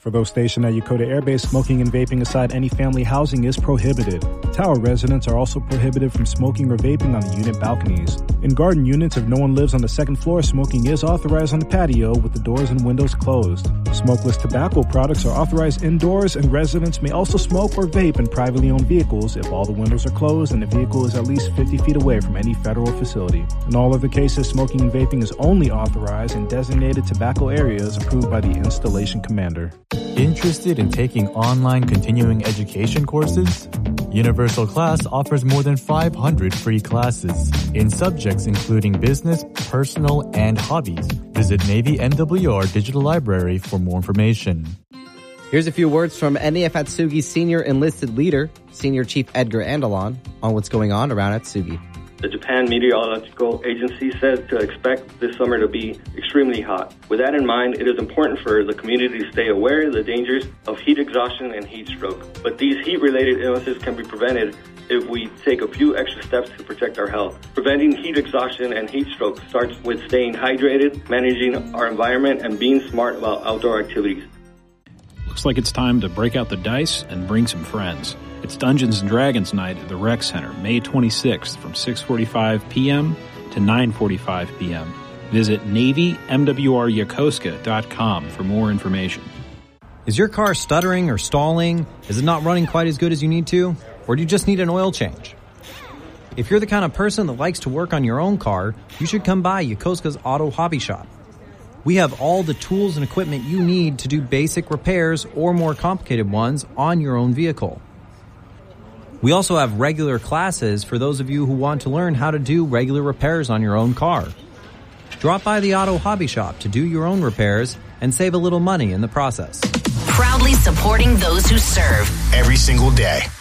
For those stationed at Yokota Air Base, smoking and vaping inside any family housing is prohibited. Tower residents are also prohibited from smoking or vaping on the unit balconies. In garden units, if no one lives on the second floor, smoking is authorized on the patio with the doors and windows closed. Smokeless tobacco products are authorized indoors, and residents may also smoke or vape in privately owned vehicles if all the windows are closed and the vehicle is at least 50 feet away from any federal facility. In all other cases, smoking and vaping is only authorized in designated tobacco areas approved by the installation commander. Interested in taking online continuing education courses? Universal Class offers more than 500 free classes in subjects including business, personal, and hobbies. Visit Navy MWR Digital Library for more information. Here's a few words from NAF Atsugi's senior enlisted leader, Senior Chief Edgar Andalon, on what's going on around Atsugi. The Japan Meteorological Agency says to expect this summer to be extremely hot. With that in mind, it is important for the community to stay aware of the dangers of heat exhaustion and heat stroke. But these heat-related illnesses can be prevented if we take a few extra steps to protect our health. Preventing heat exhaustion and heat stroke starts with staying hydrated, managing our environment, and being smart about outdoor activities. Looks like it's time to break out the dice and bring some friends. It's Dungeons & Dragons Night at the Rec Center, May 26th from 6:45 p.m. to 9:45 p.m. Visit NavyMWRYokosuka.com for more information. Is your car stuttering or stalling? Is it not running quite as good as you need to? Or do you just need an oil change? If you're the kind of person that likes to work on your own car, you should come by Yokosuka's Auto Hobby Shop. We have all the tools and equipment you need to do basic repairs or more complicated ones on your own vehicle. We also have regular classes for those of you who want to learn how to do regular repairs on your own car. Drop by the Auto Hobby Shop to do your own repairs and save a little money in the process. Proudly supporting those who serve every single day.